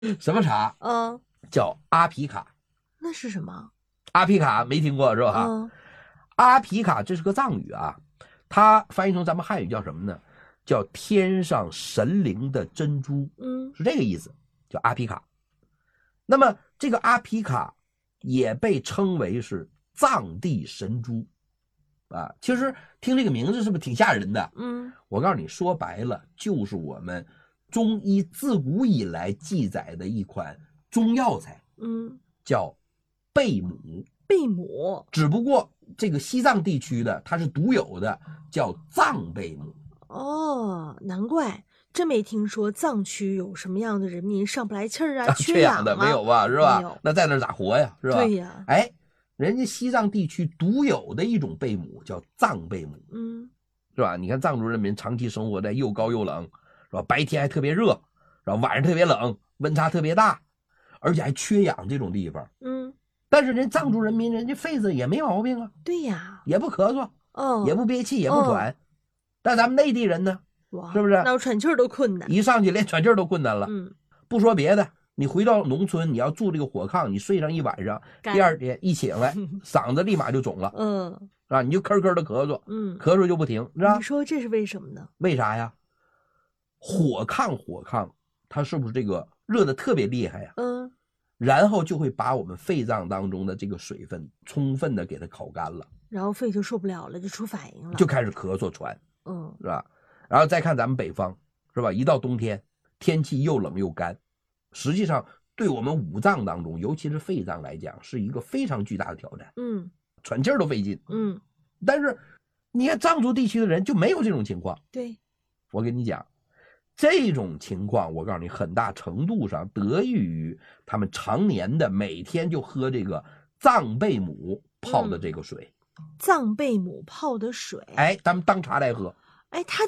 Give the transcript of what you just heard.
什么茶？ 嗯， 叫阿皮卡。 那是什么？ 阿皮卡没听过是吧？ 嗯阿皮卡这是个藏语啊，它翻译成咱们汉语叫什么呢？叫天上神灵的珍珠， 嗯是这个意思，叫阿皮卡。那么这个阿皮卡也被称为是藏地神珠啊。其实听这个名字是不是挺吓人的？ 嗯我告诉你，说白了就是我们中医自古以来记载的一款中药材， 嗯， 叫贝母。 贝母。 只不过这个西藏地区的它是独有的，叫藏贝母。 哦，难怪真没听说藏区有什么样的人民上不来气儿啊， 缺氧的氧啊。 没有吧？是没吧有？ 那在那儿咋活呀？是吧？ 对呀。 哎，人家西藏地区独有的一种贝母叫藏贝母， 嗯是吧？你看藏族人民长期生活在又高又冷，是吧？白天还特别热，然后晚上特别冷，温差特别大，而且还缺氧这种地方。 嗯， 但是人藏族人民，人家肺子也没毛病啊， 对呀。 也不咳嗽， 哦， 也不憋气，也不喘。但咱们内地人呢， 哇， 是不是那我喘气儿都困难。 一上去连喘气儿都困难了？ 嗯， 不说别的，你回到农村，你要住这个火炕，你睡上一晚上， 干第二天一醒来，嗓子立马就肿了， 嗯是吧？你就咳咳的咳嗽， 嗯， 咳嗽就不停，是吧你？说这是为什么呢？ 为啥呀？火炕，它是不是这个热的特别厉害呀？ 嗯然后就会把我们肺脏当中的这个水分充分的给它烤干了， 然后肺就受不了了，就出反应了。 就开始咳嗽喘， 嗯是吧？然后再看咱们北方，是吧？一到冬天，天气又冷又干，实际上对我们五脏当中，尤其是肺脏来讲，是一个非常巨大的挑战， 嗯喘气儿都费劲。 嗯， 但是你看藏族地区的人就没有这种情况。 对。 我跟你讲，这种情况，我告诉你，很大程度上得益于他们常年的每天就喝这个藏贝母泡的这个水。 藏贝母泡的水， 哎，咱们当茶来喝。 哎，它